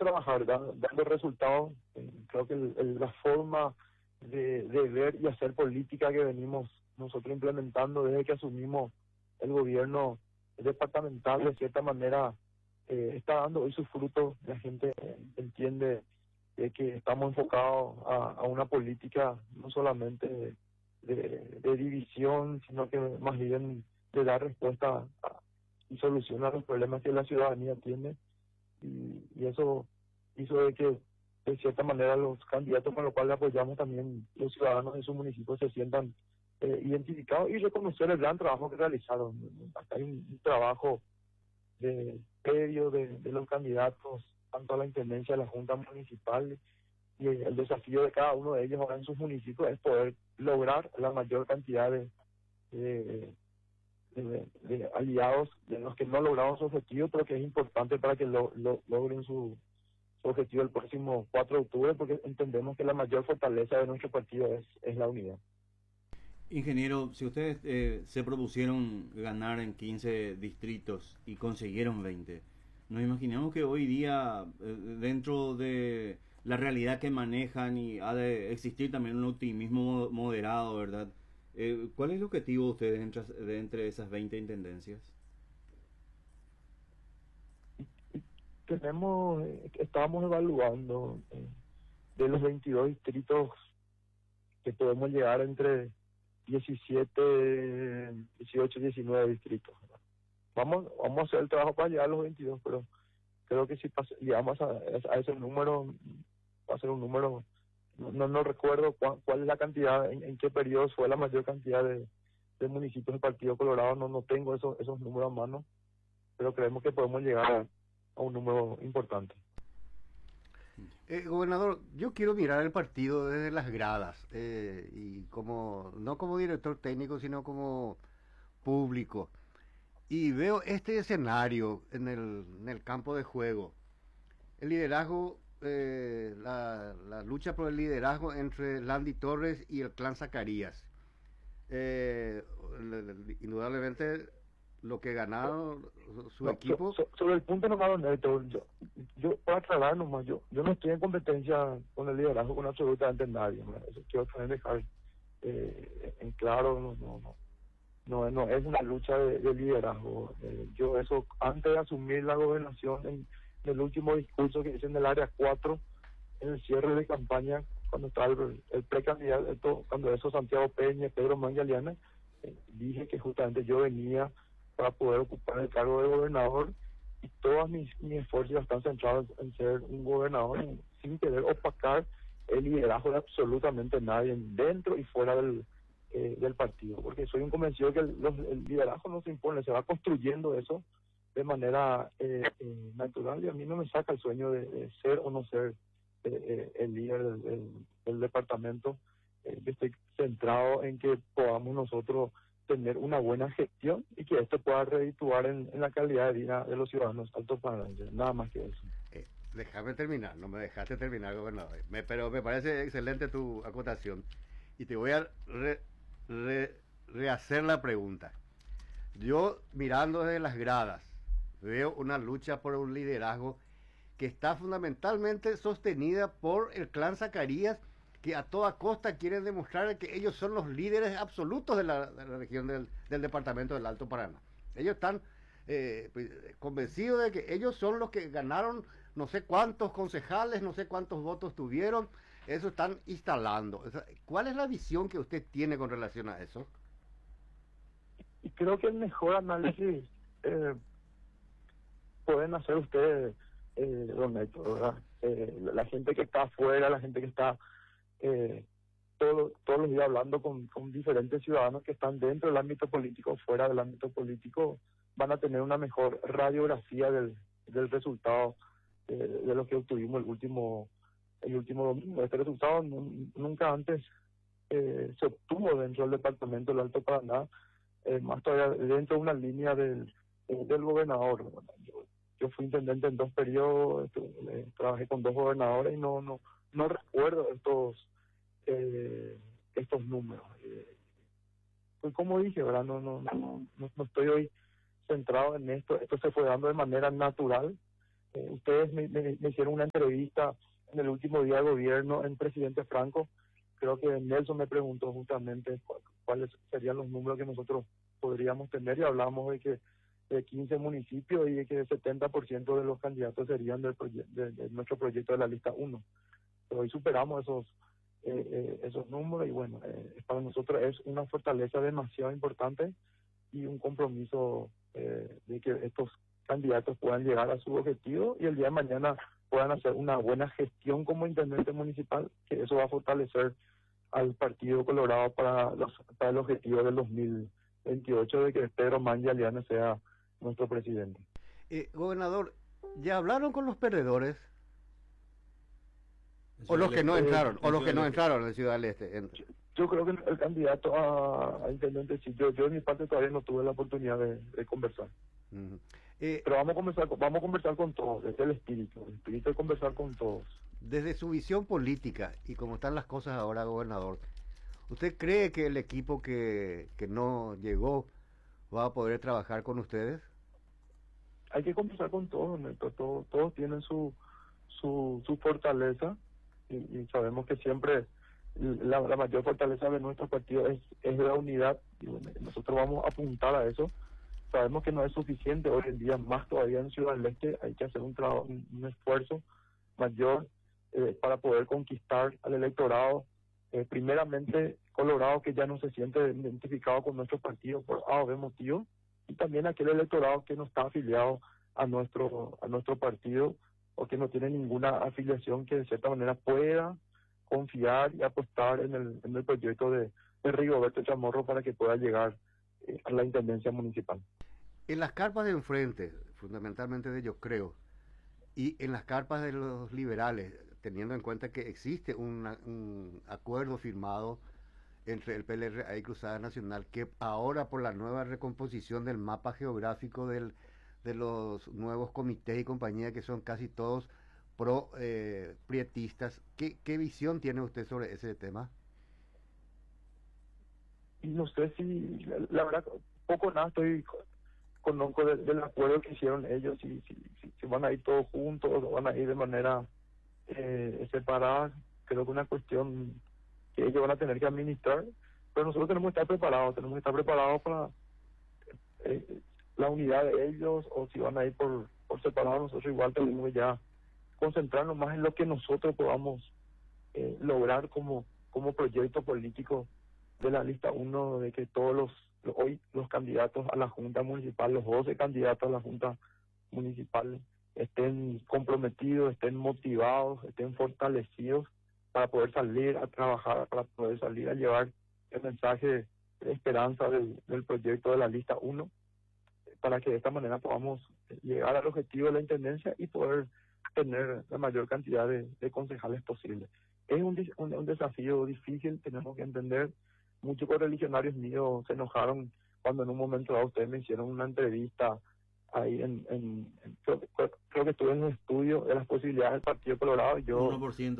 trabajar dando resultados. Creo que la forma de ver y hacer política que venimos nosotros implementando desde que asumimos el gobierno departamental, de cierta manera, está dando hoy sus frutos. La gente entiende que estamos enfocados a una política no solamente de división, sino que más bien de dar respuesta y solución a los problemas que la ciudadanía tiene, y eso hizo de que de cierta manera los candidatos con los cuales apoyamos también los ciudadanos de su municipio se sientan identificados y reconocer el gran trabajo que realizaron. Acá hay un trabajo previo de los candidatos, tanto a la intendencia de la Junta Municipal, y el desafío de cada uno de ellos ahora en sus municipios es poder lograr la mayor cantidad de, de aliados de los que no lograron su objetivo, pero que es importante para que logren su objetivo el próximo 4 de octubre, porque entendemos que la mayor fortaleza de nuestro partido es la unidad. Ingeniero, si ustedes se propusieron ganar en 15 distritos y consiguieron 20, nos imaginamos que hoy día, dentro de la realidad que manejan, y ha de existir también un optimismo moderado, ¿verdad? ¿Cuál es el objetivo de ustedes entre esas 20 intendencias? Estábamos evaluando de los 22 distritos que podemos llegar entre 17, 18, 19 distritos. Vamos a hacer el trabajo para llegar a los 22, pero creo que si llegamos a ese número, va a ser un número, no recuerdo cuál es la cantidad, en qué periodo fue la mayor cantidad de municipios del Partido Colorado, no tengo esos números a mano, pero creemos que podemos llegar a un número importante. Gobernador, yo quiero mirar el partido desde las gradas, y no como director técnico, sino como público. Y veo este escenario en el campo de juego. El liderazgo, la lucha por el liderazgo entre Landy Torres y el clan Zacarías. Indudablemente lo que ganaron su equipo. Sobre el punto nomás, Neto, yo para aclarar nomás, yo no estoy en competencia con el liderazgo con absolutamente nadie, ¿no? Eso quiero también dejar en claro. No es una lucha de liderazgo. Yo eso, antes de asumir la gobernación, en el último discurso que hice en el área 4, en el cierre de campaña, cuando estaba el precandidato, cuando eso Santiago Peña, Pedro Mangaliana, dije que justamente yo venía para poder ocupar el cargo de gobernador, y todos mis esfuerzos están centrados en ser un gobernador sin querer opacar el liderazgo de absolutamente nadie, dentro y fuera del partido, porque soy un convencido que el liderazgo no se impone, se va construyendo eso de manera natural, y a mí no me saca el sueño de ser o no ser el líder del departamento. Yo estoy centrado en que podamos nosotros tener una buena gestión y que esto pueda redituar en la calidad de vida de los ciudadanos altoparanaenses, nada más que eso. Déjame terminar, no me dejaste terminar, gobernador, pero me parece excelente tu acotación y te voy a rehacer la pregunta. Yo, mirando desde las gradas, veo una lucha por un liderazgo que está fundamentalmente sostenida por el clan Zacarías, que a toda costa quieren demostrar que ellos son los líderes absolutos de la región del departamento del Alto Paraná. Ellos están convencidos de que ellos son los que ganaron no sé cuántos concejales, no sé cuántos votos tuvieron. Eso están instalando. ¿Cuál es la visión que usted tiene con relación a eso? Y creo que el mejor análisis pueden hacer ustedes, don Neto, ¿verdad? La gente que está afuera, la gente que está todos los días hablando con diferentes ciudadanos que están dentro del ámbito político, fuera del ámbito político, van a tener una mejor radiografía del resultado de lo que obtuvimos el último domingo. Este resultado nunca antes se obtuvo dentro del departamento del Alto Paraná, más todavía dentro de una línea del gobernador. Yo fui intendente en 2 periodos, trabajé con 2 gobernadores y no recuerdo estos números. Pues como dije, ¿verdad? No estoy hoy centrado en esto se fue dando de manera natural. Ustedes me hicieron una entrevista en el último día de gobierno en Presidente Franco. Creo que Nelson me preguntó justamente cuáles serían los números que nosotros podríamos tener, y hablamos de que de 15 municipios y de que el 70% de los candidatos serían de nuestro proyecto de la lista 1. Pero hoy superamos esos números, y bueno, para nosotros es una fortaleza demasiado importante y un compromiso de que estos candidatos puedan llegar a su objetivo y el día de mañana puedan hacer una buena gestión como intendente municipal, que eso va a fortalecer al Partido Colorado para el objetivo del 2028 de que Pedro Mangialiana sea nuestro presidente. Gobernador, ¿ya hablaron con los perdedores? O los que no entraron, o los que no entraron en Ciudad del Este. Yo creo que el candidato a intendente, sí, yo de mi parte todavía no tuve la oportunidad de conversar. Uh-huh. Pero vamos a conversar con todos, desde el espíritu de conversar con todos. Desde su visión política y como están las cosas ahora, gobernador, ¿usted cree que el equipo que no llegó va a poder trabajar con ustedes? Hay que conversar con todos, Neto. Todos tienen su fortaleza y sabemos que siempre la mayor fortaleza de nuestro partido es la unidad, y bueno, nosotros vamos a apuntar a eso. Sabemos que no es suficiente hoy en día, más todavía en Ciudad del Este hay que hacer un esfuerzo mayor para poder conquistar al electorado, primeramente Colorado, que ya no se siente identificado con nuestro partido por A o B motivo, y también aquel electorado que no está afiliado a nuestro partido o que no tiene ninguna afiliación, que de cierta manera pueda confiar y apostar en el proyecto de Rigoberto Chamorro para que pueda llegar a la intendencia municipal. En las carpas de enfrente, fundamentalmente de Yo Creo, y en las carpas de los liberales, teniendo en cuenta que existe un acuerdo firmado entre el PLRA y Cruzada Nacional, que ahora por la nueva recomposición del mapa geográfico de los nuevos comités y compañías, que son casi todos prietistas, ¿qué visión tiene usted sobre ese tema? Y no sé si, la verdad, poco nada conozco del acuerdo que hicieron ellos, si van a ir todos juntos o van a ir de manera separada. Creo que es una cuestión que ellos van a tener que administrar, pero nosotros tenemos que estar preparados para la unidad de ellos, o si van a ir por separado. Nosotros igual tenemos que ya concentrarnos más en lo que nosotros podamos lograr como proyecto político de la lista 1, de que todos hoy los candidatos a la Junta Municipal, los 12 candidatos a la Junta Municipal, estén comprometidos, estén motivados, estén fortalecidos para poder salir a trabajar, para poder salir a llevar el mensaje de esperanza del proyecto de la lista 1, para que de esta manera podamos llegar al objetivo de la intendencia y poder tener la mayor cantidad de concejales posible. Es un desafío difícil, tenemos que entender. Muchos correligionarios míos se enojaron cuando en un momento dado ustedes me hicieron una entrevista ahí creo que estuve en un estudio de las posibilidades del Partido Colorado, y yo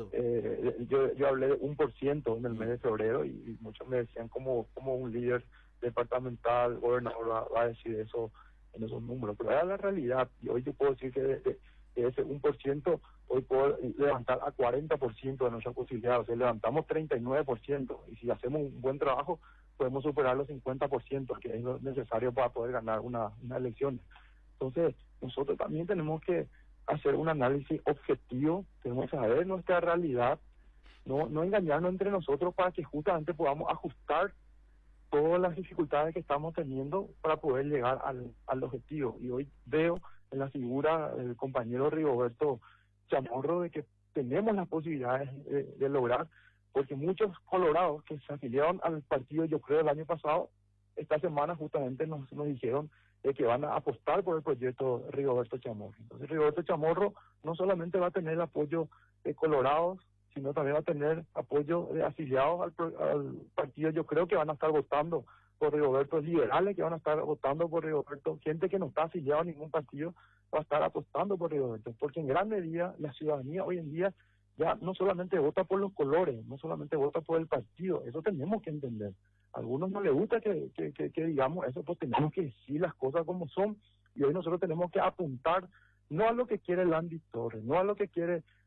1%. Yo hablé de 1% en el mes de febrero, y muchos me decían como un líder departamental, gobernador va a decir eso en esos números, pero era la realidad. Y hoy yo puedo decir que de ese 1%, hoy puedo levantar a 40% de nuestras posibilidades. O sea, levantamos 39%, y si hacemos un buen trabajo podemos superar los 50%, que es lo necesario para poder ganar una elección. Entonces, nosotros también tenemos que hacer un análisis objetivo, tenemos que saber nuestra realidad, no engañarnos entre nosotros, para que justamente podamos ajustar todas las dificultades que estamos teniendo para poder llegar al objetivo. Y hoy veo en la figura del compañero Rigoberto Chamorro de que tenemos las posibilidades de lograr, porque muchos colorados que se afiliaron al partido, yo creo, el año pasado, esta semana justamente nos dijeron de que van a apostar por el proyecto Rigoberto Chamorro. Entonces Rigoberto Chamorro no solamente va a tener el apoyo de colorados, sino también va a tener apoyo de afiliados al partido. Yo creo que van a estar votando por Rigoberto, liberales que van a estar votando por Rigoberto, gente que no está afiliada a ningún partido va a estar apostando por Rigoberto, porque en gran medida la ciudadanía hoy en día ya no solamente vota por los colores, no solamente vota por el partido, eso tenemos que entender. A algunos no les gusta que digamos eso, pues tenemos que decir las cosas como son, y hoy nosotros tenemos que apuntar no a lo que quiere Landy Torres, no a lo que quiere